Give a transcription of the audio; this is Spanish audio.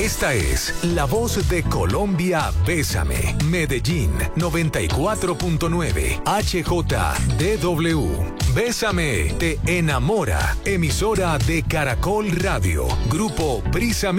Esta es la voz de Colombia, Bésame. Medellín 94.9 HJDW. Bésame te enamora. Emisora de Caracol Radio. Grupo Prisa